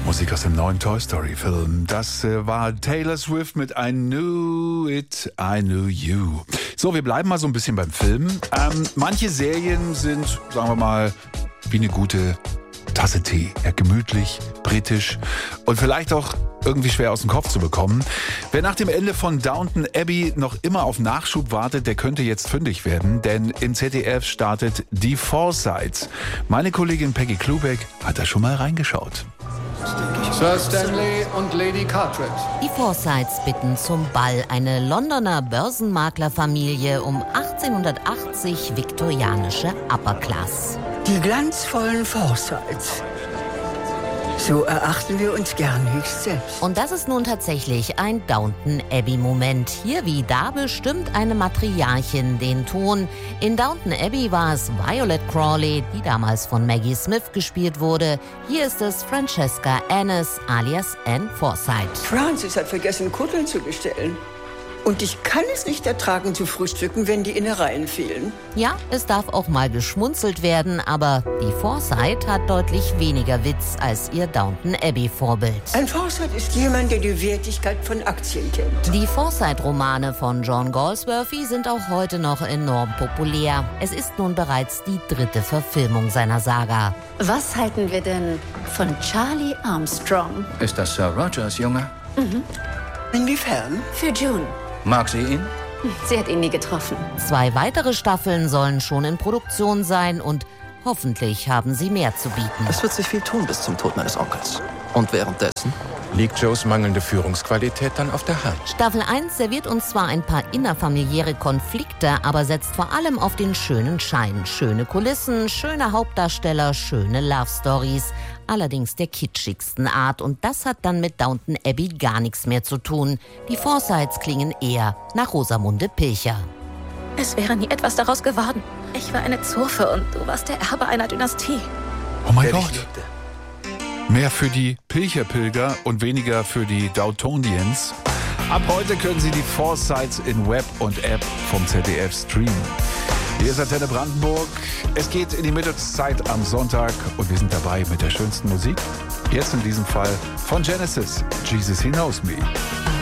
Musik aus dem neuen Toy Story Film. Das war Taylor Swift mit I Knew It, I Knew You. So, wir bleiben mal so ein bisschen beim Film. Manche Serien sind, sagen wir mal, wie eine gute Tasse Tee. Ja, gemütlich, britisch und vielleicht auch irgendwie schwer aus dem Kopf zu bekommen. Wer nach dem Ende von Downton Abbey noch immer auf Nachschub wartet, der könnte jetzt fündig werden, denn im ZDF startet Die Forsytes. Meine Kollegin Peggy Klubeck hat da schon mal reingeschaut. Sir Stanley und Lady Carteret. Die Forsytes bitten zum Ball, eine Londoner Börsenmaklerfamilie um 1880 viktorianische Upper Class. Die glanzvollen Forsytes. So erachten wir uns gern höchst selbst. Und das ist nun tatsächlich ein Downton Abbey-Moment. Hier wie da bestimmt eine Matriarchin den Ton. In Downton Abbey war es Violet Crawley, die damals von Maggie Smith gespielt wurde. Hier ist es Francesca Annis alias Anne Forsyte. Francis hat vergessen, Kutteln zu bestellen. Und ich kann es nicht ertragen zu frühstücken, wenn die Innereien fehlen. Ja, es darf auch mal geschmunzelt werden, aber die Forsyte hat deutlich weniger Witz als ihr Downton Abbey-Vorbild. Ein Forsyte ist jemand, der die Wertigkeit von Aktien kennt. Die Forsyte-Romane von John Galsworthy sind auch heute noch enorm populär. Es ist nun bereits die 3. Verfilmung seiner Saga. Was halten wir denn von Charlie Armstrong? Ist das Sir Rogers Junge? Inwiefern? Für June. Mag sie ihn? Sie hat ihn nie getroffen. 2 weitere Staffeln sollen schon in Produktion sein und hoffentlich haben sie mehr zu bieten. Es wird sich viel tun bis zum Tod meines Onkels. Und währenddessen? Liegt Joes mangelnde Führungsqualität dann auf der Hand? Staffel 1 serviert uns zwar ein paar innerfamiliäre Konflikte, aber setzt vor allem auf den schönen Schein. Schöne Kulissen, schöne Hauptdarsteller, schöne Love-Stories. Allerdings der kitschigsten Art. Und das hat dann mit Downton Abbey gar nichts mehr zu tun. Die Forsytes klingen eher nach Rosamunde Pilcher. Es wäre nie etwas daraus geworden. Ich war eine Zofe und du warst der Erbe einer Dynastie. Oh mein Der dich Gott. liebte. Mehr für die Pilcher-Pilger und weniger für die Downtonians. Ab heute können Sie die Forsytes in Web und App vom ZDF streamen. Hier ist Antenne Brandenburg. Es geht in die Mittagszeit am Sonntag und wir sind dabei mit der schönsten Musik. Jetzt in diesem Fall von Genesis, Jesus He Knows Me.